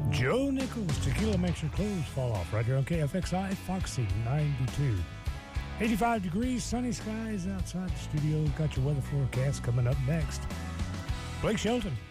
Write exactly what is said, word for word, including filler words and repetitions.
Joe Nichols, Tequila Makes Your Clothes Fall Off, right here on K F X I, Foxy ninety-two. eighty-five degrees, sunny skies outside the studio. Got your weather forecast coming up next. Blake Shelton.